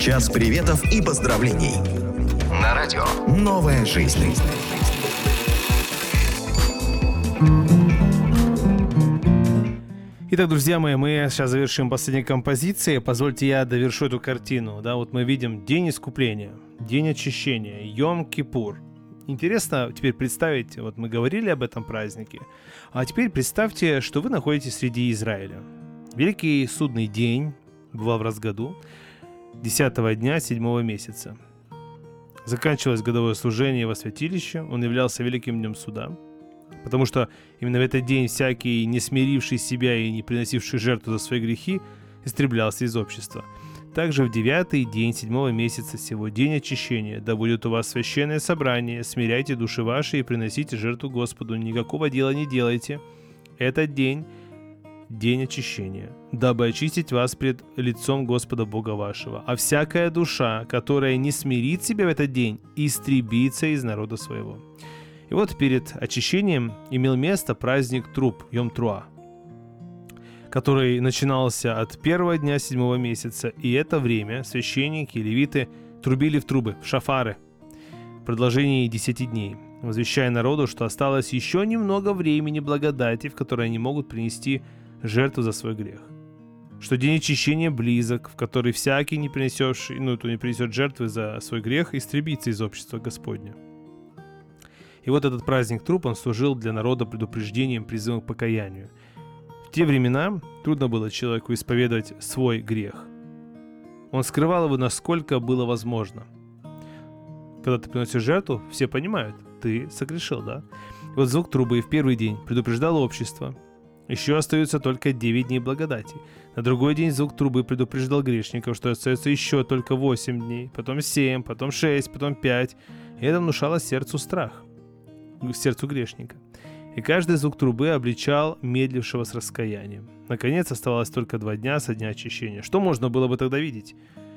Час приветов и поздравлений. На радио «Новая жизнь». Итак, друзья мои, мы сейчас завершим последней композицией. Позвольте я довершу эту картину. Да, вот мы видим День Искупления, День Очищения, Йом-Кипур. Интересно теперь представить, вот мы говорили об этом празднике, а теперь представьте, что вы находитесь среди Израиля. Великий судный день бывал в раз в году, 10-го дня 7-го месяца. Заканчивалось годовое служение во святилище, он являлся великим днем суда, потому что именно в этот день всякий, не смиривший себя и не приносивший жертву за свои грехи, истреблялся из общества. Также в 9-й день 7-го месяца сего, день очищения, да будет у вас священное собрание, смиряйте души ваши и приносите жертву Господу, никакого дела не делайте. Этот день очищения, дабы очистить вас пред лицом Господа Бога вашего. А всякая душа, которая не смирит себя в этот день, истребится из народа своего. И вот перед очищением имел место праздник труб, Йом-Труа, который начинался от первого дня 7-го месяца, и это время священники и левиты трубили в трубы, в шафары, в продолжении 10 дней, возвещая народу, что осталось еще немного времени благодати, в которой они могут принести жертву за свой грех, что день очищения близок, в который всякий, не принесет жертвы за свой грех, истребится из общества Господня. И вот этот праздник труб, он служил для народа предупреждением, призывом к покаянию. В те времена трудно было человеку исповедовать свой грех. Он скрывал его, насколько было возможно. Когда ты приносишь жертву, все понимают, ты согрешил, да? И вот звук трубы в первый день предупреждал общество. Еще остается только 9 дней благодати. На другой день звук трубы предупреждал грешников, что остается еще только 8 дней, потом 7, потом 6, потом 5. И это внушало сердцу страх, сердцу грешника. И каждый звук трубы обличал медлившего с раскаянием. Наконец, оставалось только 2 дня со дня очищения. Что можно было бы тогда видеть?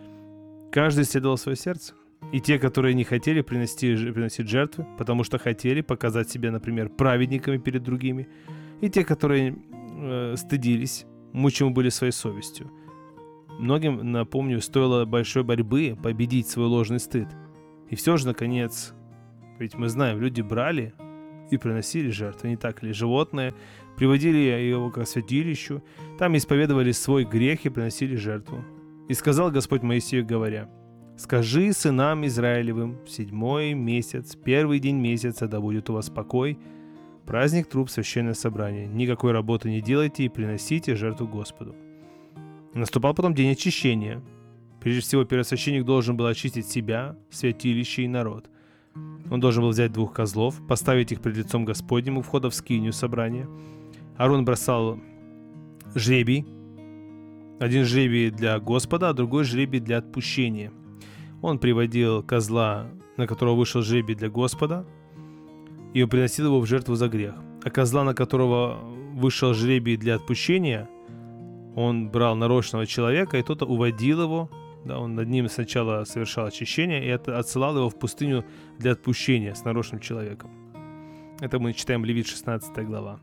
Каждый исследовал свое сердце. И те, которые не хотели приносить жертвы, потому что хотели показать себя, например, праведниками перед другими, и те, которые стыдились, мучимы были своей совестью. Многим, напомню, стоило большой борьбы победить свой ложный стыд. И все же, наконец, ведь мы знаем, люди брали и приносили жертвы, не так ли? Животные, приводили его к святилищу, там исповедовали свой грех и приносили жертву. И сказал Господь Моисею, говоря: «Скажи сынам Израилевым, в 7-й месяц, 1-й день месяца, да будет у вас покой, праздник труб, священное собрание. Никакой работы не делайте и приносите жертву Господу». Наступал потом день очищения. Прежде всего, первосвященник должен был очистить себя, святилище и народ. Он должен был взять 2 козлов, поставить их пред лицом Господним у входа в скинию собрания. Аарон бросал жребий. Один жребий для Господа, а другой жребий для отпущения. Он приводил козла, на которого вышел жребий для Господа, и он приносил его в жертву за грех. А козла, на которого вышел жребий для отпущения, он брал нарочного человека, и тот уводил его. Да, он над ним сначала совершал очищение и отсылал его в пустыню для отпущения с нарочным человеком. Это мы читаем Левит 16 глава.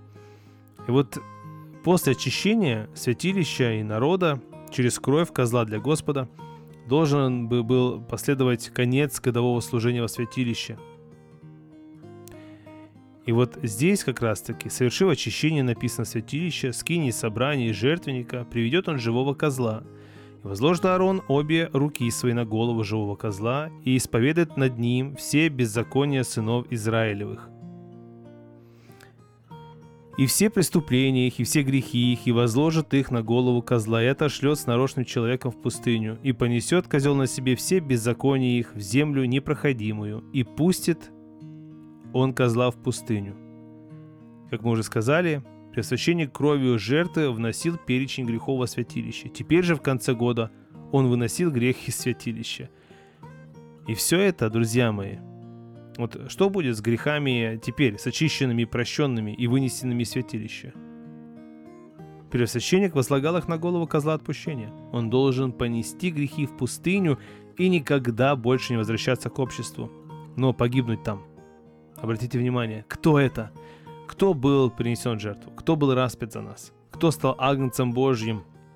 И вот после очищения святилища и народа через кровь козла для Господа должен был последовать конец годового служения во святилище. И вот здесь как раз-таки, совершив очищение, написано: святилище, скинии, собрания и жертвенника, приведет он живого козла. И возложит Аарон обе руки свои на голову живого козла и исповедает над ним все беззакония сынов Израилевых. И все преступления их, и все грехи их, и возложит их на голову козла, и отошлет с нарочным человеком в пустыню, и понесет козел на себе все беззакония их в землю непроходимую, и пустит он козла в пустыню. Как мы уже сказали, первосвященник кровью жертвы вносил перечень грехов во святилище. Теперь же в конце года он выносил грех из святилища. И все это, друзья мои, вот что будет с грехами теперь, с очищенными, прощенными и вынесенными из святилища? Первосвященник возлагал их на голову козла отпущения. Он должен понести грехи в пустыню и никогда больше не возвращаться к обществу, но погибнуть там. Обратите внимание, кто это? Кто был принесен в жертву? Кто был распят за нас? Кто стал агнцем Божьим,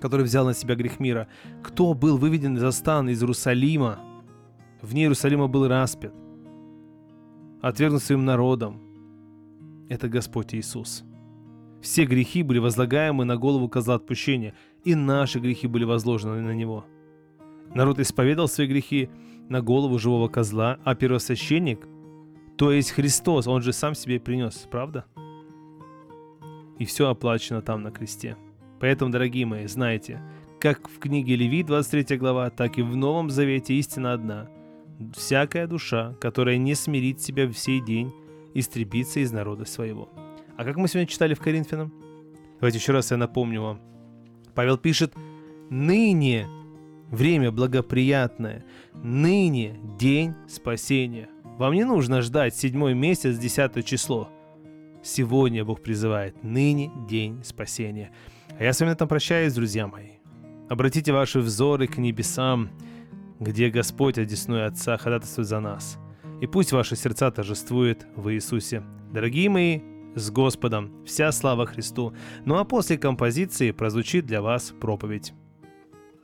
который взял на себя грех мира. Кто был выведен из стан из Иерусалима? Вне Иерусалима был распят, отвергнут своим народом. Это Господь Иисус. Все грехи были возлагаемы на голову козла отпущения, и наши грехи были возложены на него. Народ исповедал свои грехи на голову живого козла, а первосвященник, то есть Христос, он же сам себе принес, правда? И все оплачено там на кресте. Поэтому, дорогие мои, знайте, как в книге Левит, 23 глава, так и в Новом Завете истина одна. Всякая душа, которая не смирит себя в сей день, истребится из народа своего. А как мы сегодня читали в Коринфянам? Давайте еще раз я напомню вам. Павел пишет: «Ныне время благоприятное, ныне день спасения». Вам не нужно ждать 7 месяц, 10 число. Сегодня Бог призывает: ныне день спасения. А я с вами на этом прощаюсь, друзья мои. Обратите ваши взоры к небесам, где Господь одесную Отца ходатайствует за нас. И пусть ваши сердца торжествуют в Иисусе. Дорогие мои, с Господом! Вся слава Христу! Ну а после композиции прозвучит для вас проповедь.